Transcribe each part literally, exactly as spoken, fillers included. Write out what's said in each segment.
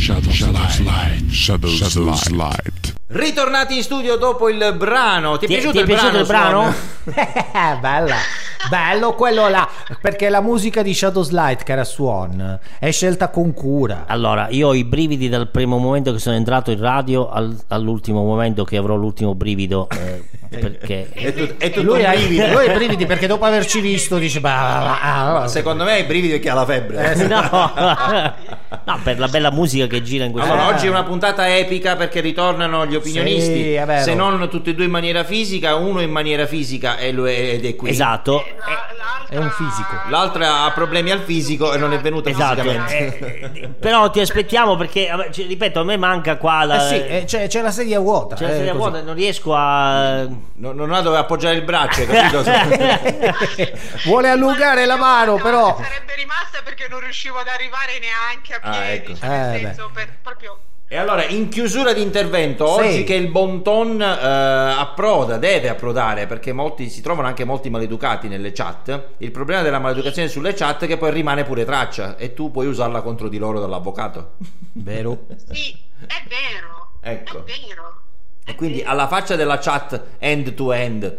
Shadow, Shadow Slide. Shadow, Shadow Slide. Ritornati in studio dopo il brano. Ti è Ti, piaciuto, ti è il, piaciuto brano, il brano? Bella, bello quello là, perché la musica di Shadow Slide, cara Swan, è scelta con cura. Allora, io ho i brividi dal primo momento che sono entrato in radio al, all'ultimo momento che avrò l'ultimo brivido, eh, perché È, tut- è tutto Lui un ha, brivido. lui ha i brividi perché dopo averci visto dice bah, ah, ah, Secondo me hai i brividi perché ha la febbre. Eh, sì. no, no, per la bella musica che gira in questo Allora, Eh. oggi è una puntata epica perché ritornano gli opinionisti. Sì, è vero. Se non tutti e due in maniera fisica, uno in maniera fisica e lui- ed è qui. Esatto. è un fisico. L'altra ha problemi al fisico e non è venuta Esatto, fisicamente. eh, però ti aspettiamo perché, vabbè, cioè, ripeto, a me manca qua la, Eh sì, eh, c'è, c'è la sedia vuota. c'è la eh, sedia così. vuota, non riesco a... No- non ha dove appoggiare il braccio, hai capito? Vuole allungare la mano, però. Sarebbe rimasta perché non riuscivo ad arrivare neanche a Ah, piedi, ecco. cioè, nel Eh, senso, per, proprio E allora, in chiusura di intervento, Sì. oggi che il bon ton eh, approda, deve approdare, perché molti si trovano anche molti maleducati nelle chat. Il problema della maleducazione sulle chat è che poi rimane pure traccia e tu puoi usarla contro di loro dall'avvocato. Vero? sì, è vero, Ecco. è vero. E quindi alla faccia della chat end to end.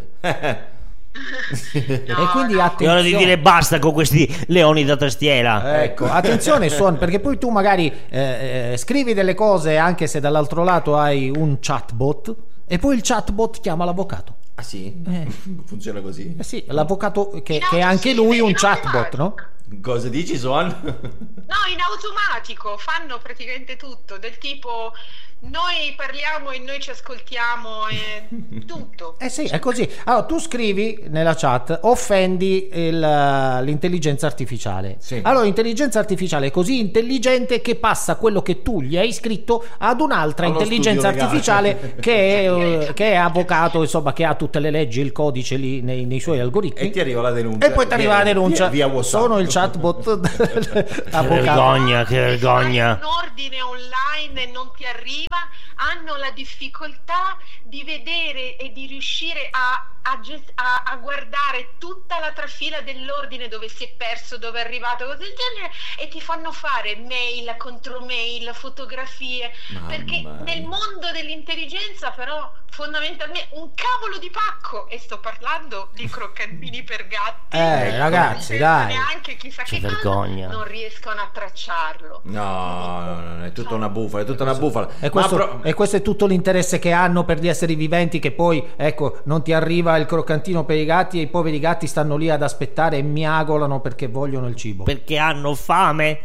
E quindi È ora di attenzione. dire basta con questi leoni da tastiera. Ecco, attenzione Suon, perché poi tu magari eh, eh, scrivi delle cose anche se dall'altro lato hai un chatbot e poi il chatbot chiama l'avvocato. Ah sì? Eh, Funziona così? eh sì, l'avvocato che, In che è anche lui un in chatbot, no? Cosa dici, Swan? No, in automatico fanno praticamente tutto, del tipo noi parliamo e noi ci ascoltiamo e tutto. Eh sì, è così. Allora, tu scrivi nella chat, offendi il, l'intelligenza artificiale. Sì. Allora, l'intelligenza artificiale è così intelligente che passa quello che tu gli hai scritto ad un'altra Allo intelligenza studio legale. artificiale che è, eh, che è avvocato, insomma, che ha tutte le leggi, il codice lì nei, nei suoi algoritmi. E ti arriva la denuncia. E poi ti arriva la Via- denuncia. Via, via WhatsApp. Sono il chatbot Che avvocato. vergogna, che vergogna. Un ordine online e non ti arriva, hanno la difficoltà di vedere e di riuscire a, a, gest- a, a guardare tutta la trafila dell'ordine, dove si è perso, dove è arrivato, cose del genere, e ti fanno fare mail, contromail, fotografie, Mamma perché mia. nel mondo dell'intelligenza però fondamentalmente un cavolo di pacco, e sto parlando di croccantini per gatti, Eh, ragazzi, senza dai. neanche chissà Che che cosa, vergogna. non riescono a tracciarlo. No, no, no, no, è tutta una bufala, è tutta una bufala. E questo, Ma pro- e questo è tutto l'interesse che hanno per gli esseri viventi, che poi, ecco, non ti arriva il croccantino per i gatti e i poveri gatti stanno lì ad aspettare e miagolano perché vogliono il cibo. Perché hanno fame.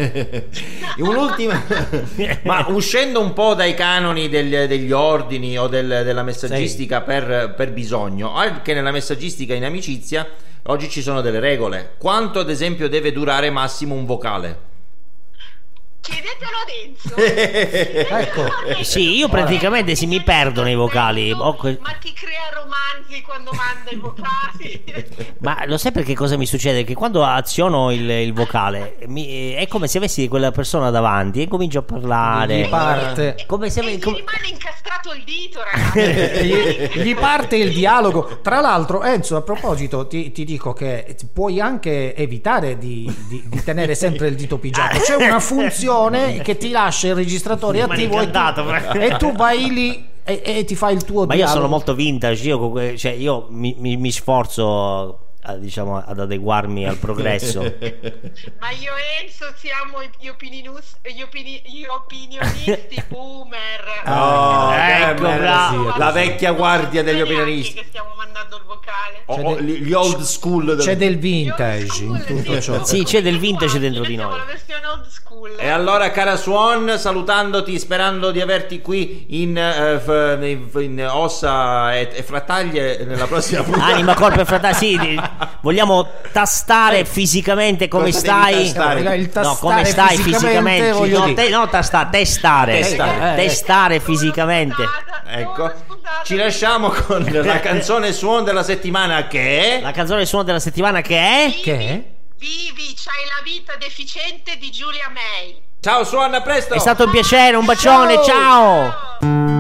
Un'ultima, ma uscendo un po' dai canoni degli, degli ordini o del- della messaggistica per, per bisogno, anche nella messaggistica in amicizia oggi ci sono delle regole. Quanto ad esempio deve durare massimo un vocale? Chiedetelo a Enzo. Chiedetelo Ecco. a Enzo. Sì, io praticamente si mi perdono i vocali. Ho que- Ma ti crea romanzi quando manda i vocali. Ma lo sai perché cosa mi succede? Che quando aziono il, il vocale mi- è come se avessi quella persona davanti e comincio a parlare. Gli parte, Come se E gli come- rimane incastrato il dito, ragazzi. gli, gli parte il dialogo. Tra l'altro, Enzo, a proposito, ti, ti dico che puoi anche evitare di, di- di tenere sempre il dito pigiato. C'è una funzione che ti lascia il registratore Mi attivo e incantato, tu, però. e tu vai lì e, e ti fai il tuo Ma io dialogo. sono molto vintage, io, con que- cioè, io mi, mi- mi sforzo a- diciamo, ad adeguarmi al progresso. Ma io e Enzo siamo gli, opinionus- gli opini- gli opinionisti boomer. Oh, ecco, beh, bravo. la vecchia guardia degli Neanche opinionisti. che stiamo mandando il vocale. O- C'è o del- gli gli old school del- C'è del vintage in tutto ciò. Sì, c'è del vintage dentro di Siamo noi. la versione old school. E allora, cara Swan, salutandoti, sperando di averti qui in, eh, f- in- in ossa e, e frattaglie nella prossima puntata. Anima, corpo e fratelli, sì, di- vogliamo tastare fisicamente come Cosa stai. devi tastare? Il No, tastare come stai fisicamente, fisicamente? voglio No, dire. te- no, tasta- testare. Testare. Eh, Testare fisicamente. Ecco, Scusate. ci lasciamo con la canzone Suon della settimana che è... La canzone suono della settimana che è? Che è? Vivi, c'hai la vita deficiente di Giulia May. Ciao Suon, a presto! È stato un piacere, un bacione, ciao. Ciao.